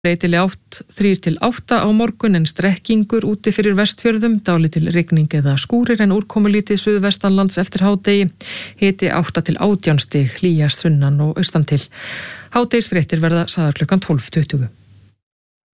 Breytileg átt 3-8 á morgun en strekkingur úti fyrir Vestfjörðum, dálítil rigning eða skúrir en úrkomulítið suðvestanlands eftir hádegi. Hiti 8-18 stig, hlýjast sunnan og austan til. Hádegisfréttir verða sagðar klukkan 12:20.